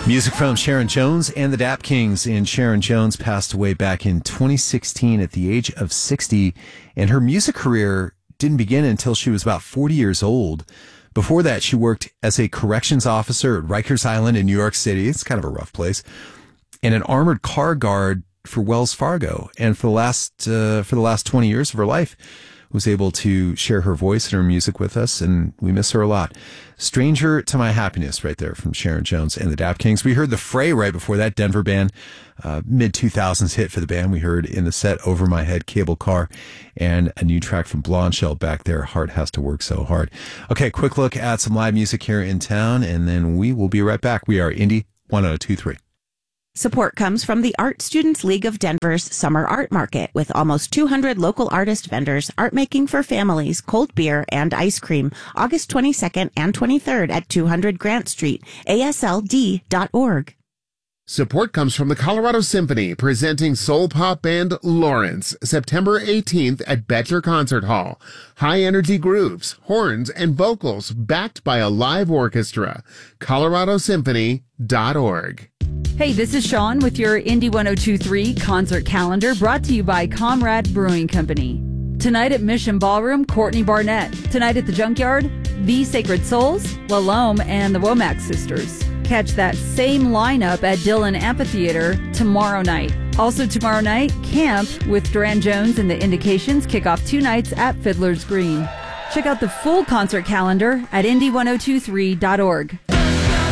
Music from Sharon Jones and the Dap Kings. And Sharon Jones passed away back in 2016 at the age of 60. And her music career didn't begin until she was about 40 years old. Before that, she worked as a corrections officer at Rikers Island in New York City. It's kind of a rough place. And an armored car guard for Wells Fargo. And for the last 20 years of her life, was able to share her voice and her music with us, and we miss her a lot. Stranger to My Happiness right there from Sharon Jones and the Dap Kings. We heard The Fray right before that, Denver band, mid-2000s hit for the band. We heard in the set Over My Head, Cable Car, and a new track from Blondshell back there, Heart Has to Work So Hard. Okay, quick look at some live music here in town, and then we will be right back. We are Indie 1023. Support comes from the Art Students League of Denver's Summer Art Market with almost 200 local artist vendors, art making for families, cold beer, and ice cream, August 22nd and 23rd at 200 Grant Street, ASLD.org. Support comes from the Colorado Symphony, presenting soul pop band Lawrence, September 18th at Betcher Concert Hall. High-energy grooves, horns, and vocals backed by a live orchestra. ColoradoSymphony.org. Hey, this is Sean with your Indie 1023 concert calendar, brought to you by Comrade Brewing Company. Tonight at Mission Ballroom, Courtney Barnett. Tonight at the Junkyard, The Sacred Souls, Lalome, and the Womack Sisters. Catch that same lineup at Dillon Amphitheater tomorrow night. Also tomorrow night, Camp with Duran Jones and the Indications kick off 2 nights at Fiddler's Green. Check out the full concert calendar at indie1023.org.